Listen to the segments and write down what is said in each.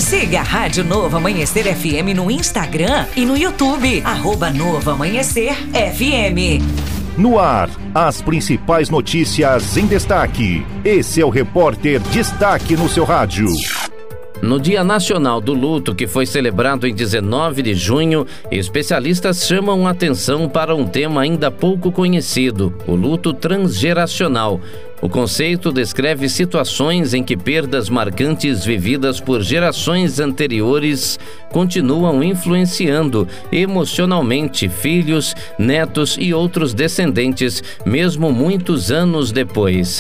Siga a Rádio Novo Amanhecer FM no Instagram e no YouTube, @Novo Amanhecer FM. No ar, as principais notícias em destaque. Esse é o Repórter Destaque no seu rádio. No Dia Nacional do Luto, que foi celebrado em 19 de junho, especialistas chamam atenção para um tema ainda pouco conhecido: o luto transgeracional. O conceito descreve situações em que perdas marcantes vividas por gerações anteriores continuam influenciando emocionalmente filhos, netos e outros descendentes, mesmo muitos anos depois.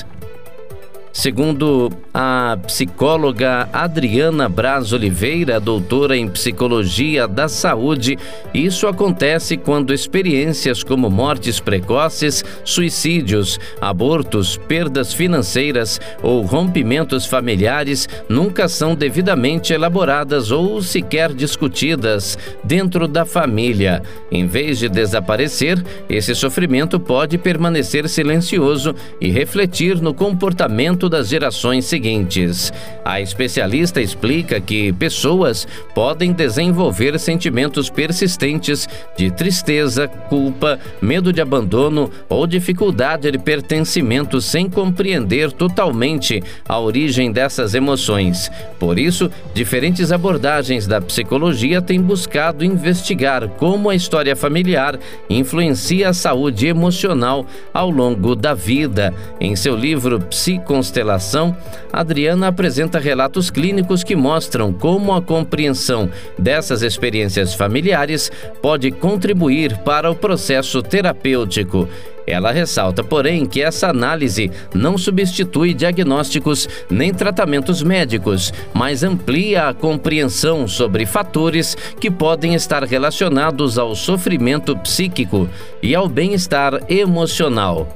Segundo a psicóloga Adriana Braz Oliveira, doutora em Psicologia da Saúde, isso acontece quando experiências como mortes precoces, suicídios, abortos, perdas financeiras ou rompimentos familiares nunca são devidamente elaboradas ou sequer discutidas dentro da família. Em vez de desaparecer, esse sofrimento pode permanecer silencioso e refletir no comportamento das gerações seguintes. A especialista explica que pessoas podem desenvolver sentimentos persistentes de tristeza, culpa, medo de abandono ou dificuldade de pertencimento sem compreender totalmente a origem dessas emoções. Por isso, diferentes abordagens da psicologia têm buscado investigar como a história familiar influencia a saúde emocional ao longo da vida. Em seu livro Psiconstelação, Adriana apresenta relatos clínicos que mostram como a compreensão dessas experiências familiares pode contribuir para o processo terapêutico. Ela ressalta, porém, que essa análise não substitui diagnósticos nem tratamentos médicos, mas amplia a compreensão sobre fatores que podem estar relacionados ao sofrimento psíquico e ao bem-estar emocional.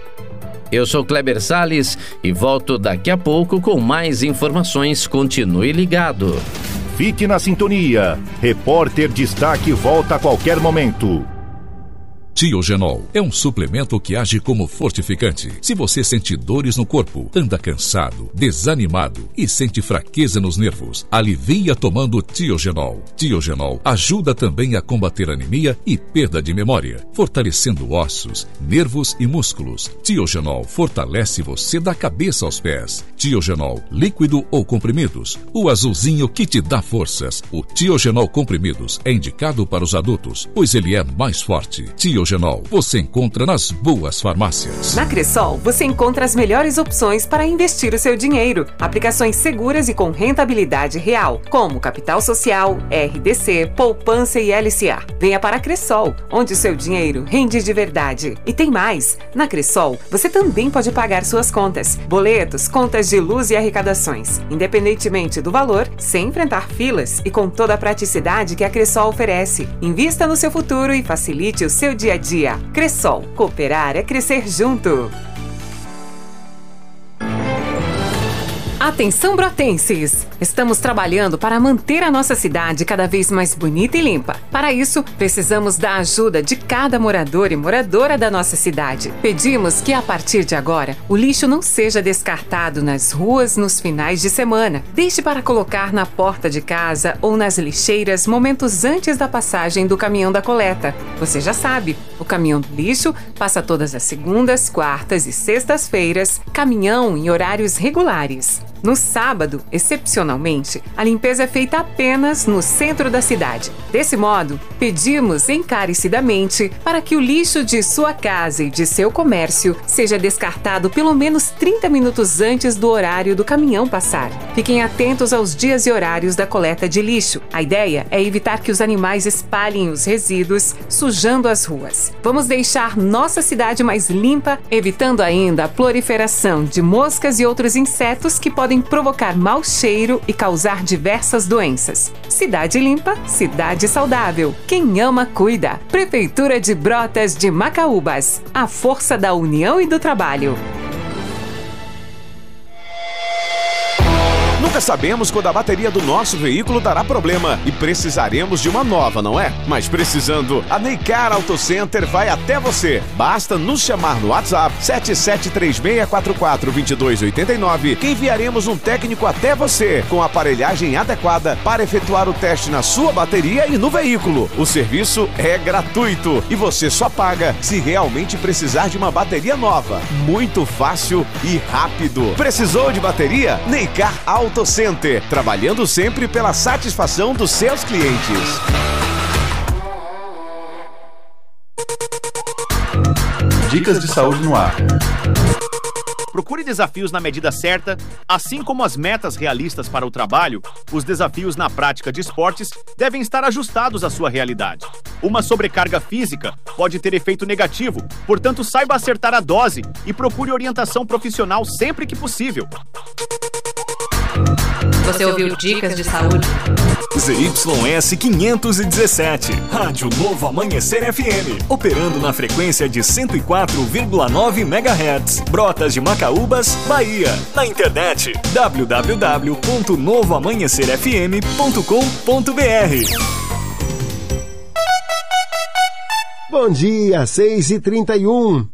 Eu sou Kleber Salles e volto daqui a pouco com mais informações. Continue ligado. Fique na sintonia. Repórter Destaque volta a qualquer momento. Tiogenol é um suplemento que age como fortificante. Se você sente dores no corpo, anda cansado, desanimado e sente fraqueza nos nervos, alivia tomando Tiogenol. Tiogenol ajuda também a combater anemia e perda de memória, fortalecendo ossos, nervos e músculos. Tiogenol fortalece você da cabeça aos pés. Tiogenol, líquido ou comprimidos, o azulzinho que te dá forças. O Tiogenol comprimidos é indicado para os adultos, pois ele é mais forte. Tiogenol você encontra nas boas farmácias. Na Cressol, você encontra as melhores opções para investir o seu dinheiro. Aplicações seguras e com rentabilidade real, como Capital Social, RDC, Poupança e LCA. Venha para a Cressol, onde o seu dinheiro rende de verdade. E tem mais! Na Cressol, você também pode pagar suas contas, boletos, contas de luz e arrecadações, independentemente do valor, sem enfrentar filas e com toda a praticidade que a Cressol oferece. Invista no seu futuro e facilite o seu dia a dia. Cressol, cooperar é crescer junto. Atenção, brotenses! Estamos trabalhando para manter a nossa cidade cada vez mais bonita e limpa. Para isso, precisamos da ajuda de cada morador e moradora da nossa cidade. Pedimos que, a partir de agora, o lixo não seja descartado nas ruas nos finais de semana. Deixe para colocar na porta de casa ou nas lixeiras momentos antes da passagem do caminhão da coleta. Você já sabe, o caminhão do lixo passa todas as segundas, quartas e sextas-feiras, caminhão em horários regulares. No sábado, excepcionalmente, a limpeza é feita apenas no centro da cidade. Desse modo, pedimos encarecidamente para que o lixo de sua casa e de seu comércio seja descartado pelo menos 30 minutos antes do horário do caminhão passar. Fiquem atentos aos dias e horários da coleta de lixo. A ideia é evitar que os animais espalhem os resíduos, sujando as ruas. Vamos deixar nossa cidade mais limpa, evitando ainda a proliferação de moscas e outros insetos que podem provocar mau cheiro e causar diversas doenças. Cidade limpa, cidade saudável. Quem ama, cuida. Prefeitura de Brotas de Macaúbas. A força da união e do trabalho. Nunca sabemos quando a bateria do nosso veículo dará problema e precisaremos de uma nova, não é? Mas precisando, a Neycar Auto Center vai até você. Basta nos chamar no WhatsApp 7736442289 que enviaremos um técnico até você com a aparelhagem adequada para efetuar o teste na sua bateria e no veículo. O serviço é gratuito e você só paga se realmente precisar de uma bateria nova. Muito fácil e rápido. Precisou de bateria? Neycar Auto Center, trabalhando sempre pela satisfação dos seus clientes. Dicas de saúde no ar. Procure desafios na medida certa, assim como as metas realistas para o trabalho, os desafios na prática de esportes devem estar ajustados à sua realidade. Uma sobrecarga física pode ter efeito negativo, portanto saiba acertar a dose e procure orientação profissional sempre que possível. Você ouviu Dicas de Saúde? ZYS 517, Rádio Novo Amanhecer FM, operando na frequência de 104,9 MHz, Brotas de Macaúbas, Bahia. Na internet, www.novoamanhecerfm.com.br. Bom dia, 6h31.